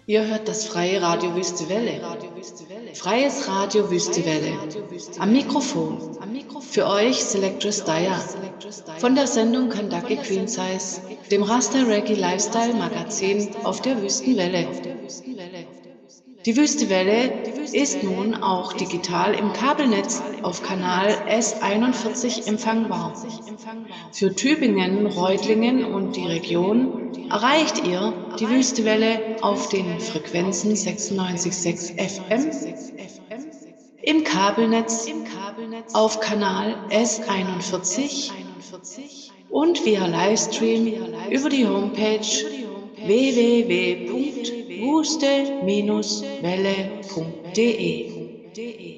Ihr hört das freie Radio Wüste Welle. Freies Radio Wüste Welle. Am Mikrofon. Für euch Selectress Daya. Von der Sendung Kandake Queen Size, dem Rasta Reggae Lifestyle Magazin auf der Wüstenwelle. Die Wüste Welle ist nun auch digital im Kabelnetz auf Kanal S41 empfangbar. Für Tübingen, Reutlingen und die Region erreicht ihr die Wüstewelle auf den Frequenzen 96,6 FM, im Kabelnetz auf Kanal S41 und via Livestream über die Homepage www.wuste-welle.de.